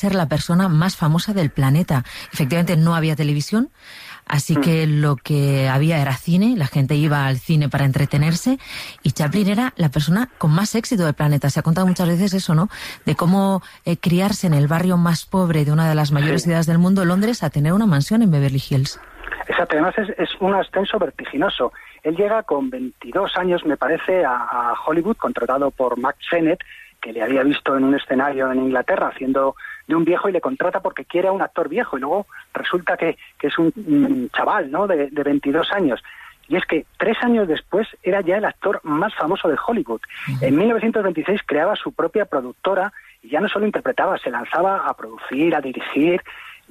ser la persona más famosa del planeta. Efectivamente no había televisión, así que lo que había era cine, la gente iba al cine para entretenerse, y Chaplin era la persona con más éxito del planeta. Se ha contado muchas veces eso, ¿no? De cómo criarse en el barrio más pobre de una de las mayores ciudades del mundo, Londres, a tener una mansión en Beverly Hills. Exacto, además es un ascenso vertiginoso. Él llega con 22 años, me parece, a Hollywood, contratado por Mack Sennett, que le había visto en un escenario en Inglaterra haciendo de un viejo, y le contrata porque quiere a un actor viejo, y luego resulta que es un chaval, ¿no?, de 22 años. Y es que 3 años después era ya el actor más famoso de Hollywood. En 1926 creaba su propia productora y ya no solo interpretaba, se lanzaba a producir, a dirigir,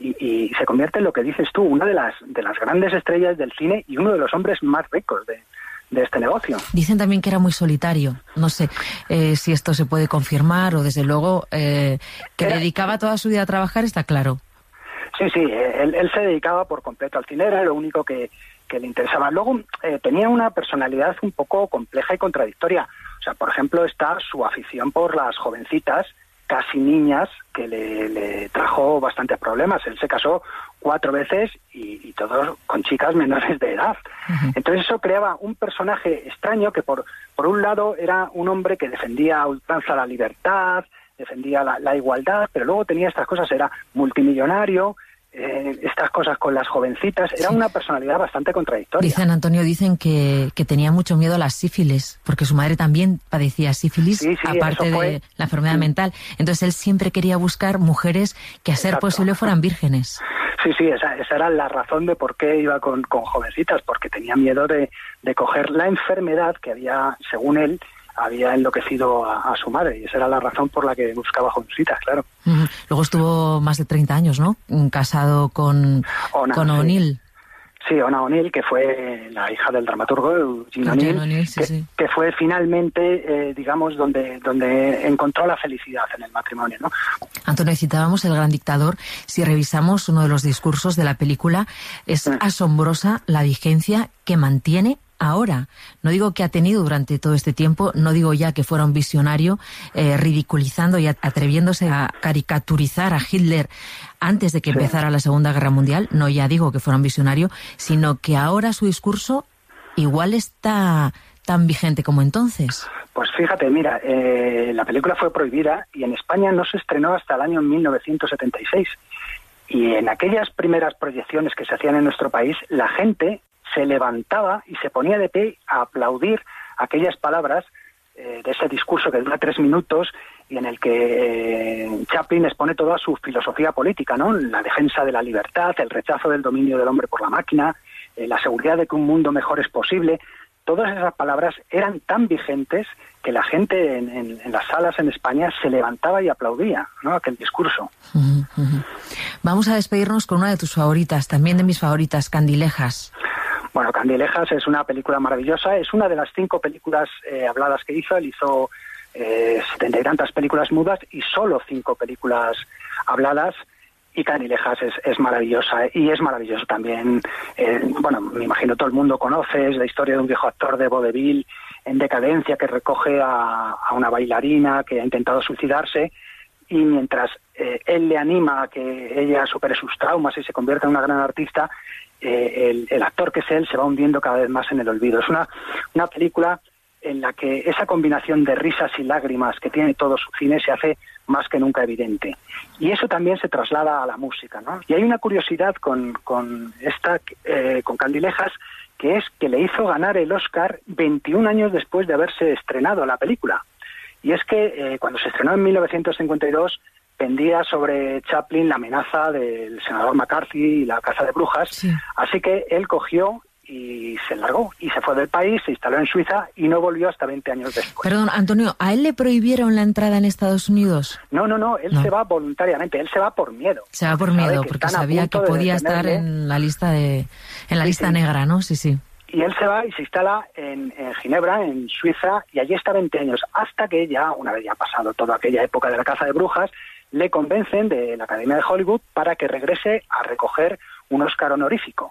y se convierte en lo que dices tú, una de las grandes estrellas del cine y uno de los hombres más ricos de este negocio. Dicen también que era muy solitario. No sé si esto se puede confirmar, o desde luego que dedicaba toda su vida a trabajar, está claro. Sí, él se dedicaba por completo al cine, era lo único que le interesaba. Luego tenía una personalidad un poco compleja y contradictoria. O sea, por ejemplo, está su afición por las jovencitas, casi niñas, que le trajo bastantes problemas. Él se casó 4 veces y todos con chicas menores de edad. Entonces eso creaba un personaje extraño que por un lado era un hombre que defendía a ultranza la libertad, defendía la igualdad, pero luego tenía estas cosas, era multimillonario, estas cosas con las jovencitas, era una personalidad bastante contradictoria. Dicen que tenía mucho miedo a la sífilis, porque su madre también padecía sífilis, aparte de la enfermedad mental. Entonces él siempre quería buscar mujeres que a ser posible fueran vírgenes. Sí, esa era la razón de por qué iba con jovencitas, porque tenía miedo de coger la enfermedad que había, según él, había enloquecido a su madre, y esa era la razón por la que buscaba jovencitas, claro. Luego estuvo más de 30 años, ¿no?, casado con O'Neill. Sí, Ona O'Neill, que fue la hija del dramaturgo Eugene O'Neill, que fue finalmente, digamos, donde encontró la felicidad en el matrimonio, ¿no? Antonio, citábamos El gran dictador. Si revisamos uno de los discursos de la película, es asombrosa la vigencia que mantiene ahora. No digo que ha tenido durante todo este tiempo, no digo ya que fuera un visionario, ridiculizando y atreviéndose a caricaturizar a Hitler antes de que empezara la Segunda Guerra Mundial, no ya digo que fuera un visionario, sino que ahora su discurso igual está tan vigente como entonces. Pues fíjate, mira, la película fue prohibida y en España no se estrenó hasta el año 1976. Y en aquellas primeras proyecciones que se hacían en nuestro país, la gente se levantaba y se ponía de pie a aplaudir aquellas palabras de ese discurso que dura 3 minutos y en el que Chaplin expone toda su filosofía política, ¿no? La defensa de la libertad, el rechazo del dominio del hombre por la máquina, la seguridad de que un mundo mejor es posible. Todas esas palabras eran tan vigentes que la gente en las salas en España se levantaba y aplaudía, ¿no?, aquel discurso. Vamos a despedirnos con una de tus favoritas, también de mis favoritas, Candilejas. Bueno, Candilejas es una película maravillosa, es una de las 5 películas habladas que hizo. Él hizo 70 y tantas películas mudas y solo 5 películas habladas, y Candilejas es maravillosa, y es maravilloso también, bueno, me imagino todo el mundo conoce, es la historia de un viejo actor de vodevil en decadencia que recoge a una bailarina que ha intentado suicidarse, y mientras él le anima a que ella supere sus traumas y se convierta en una gran artista, el actor que es él se va hundiendo cada vez más en el olvido. Es una película en la que esa combinación de risas y lágrimas que tiene todo su cine se hace más que nunca evidente. Y eso también se traslada a la música, ¿no? Y hay una curiosidad con Candilejas, que es que le hizo ganar el Oscar 21 años después de haberse estrenado la película. Y es que cuando se estrenó en 1952 pendía sobre Chaplin la amenaza del senador McCarthy y la caza de brujas, así que él cogió y se largó, y se fue del país, se instaló en Suiza y no volvió hasta 20 años después. Perdón, Antonio, ¿a él le prohibieron la entrada en Estados Unidos? No, él se va voluntariamente, él se va por miedo. Se va por miedo, porque sabía que podía estar en la lista lista negra, ¿no? Sí. Y él se va y se instala en Ginebra, en Suiza, y allí está 20 años, hasta que ya, una vez ya pasado toda aquella época de la caza de brujas, le convencen de la Academia de Hollywood para que regrese a recoger un Oscar honorífico.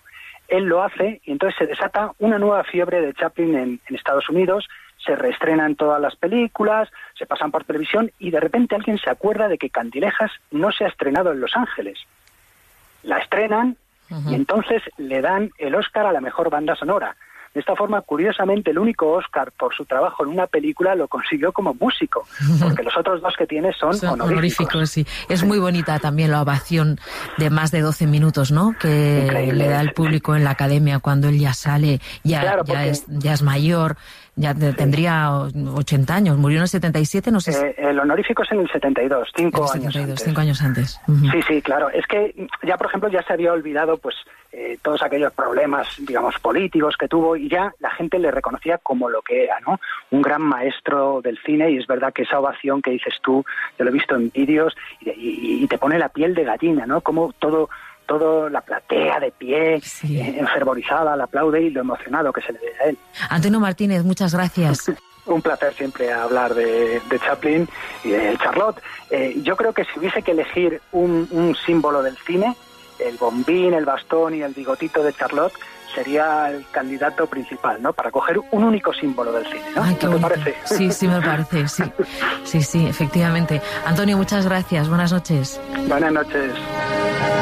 él lo hace y entonces se desata una nueva fiebre de Chaplin en Estados Unidos, se reestrenan todas las películas, se pasan por televisión y de repente alguien se acuerda de que Candilejas no se ha estrenado en Los Ángeles. La estrenan y entonces le dan el Oscar a la mejor banda sonora. De esta forma, curiosamente, el único Oscar por su trabajo en una película lo consiguió como músico, porque los otros dos que tiene son honoríficos. Sí. Es muy bonita también la ovación de más de 12 minutos, ¿no? Que increíble, le da el público en la academia cuando él ya sale, ya es mayor. Ya tendría 80 años, murió en el 77, no sé. El honorífico es en el 72, 5 años antes. 5 años antes. Sí, claro. Es que ya, por ejemplo, ya se había olvidado pues todos aquellos problemas, digamos, políticos que tuvo y ya la gente le reconocía como lo que era, ¿no? Un gran maestro del cine y es verdad que esa ovación que dices tú, yo lo he visto en vídeos y te pone la piel de gallina, ¿no? Como todo la platea de pie, enfervorizada, la aplaude y lo emocionado que se le ve a él. Antonio Martínez, muchas gracias. Un placer siempre hablar de Chaplin y de Charlotte. Yo creo que si hubiese que elegir un símbolo del cine, el bombín, el bastón y el bigotito de Charlotte sería el candidato principal, ¿no? Para coger un único símbolo del cine, ¿no? Ay, qué ¿No te parece? Sí, me parece, sí, efectivamente. Antonio, muchas gracias. Buenas noches. Buenas noches.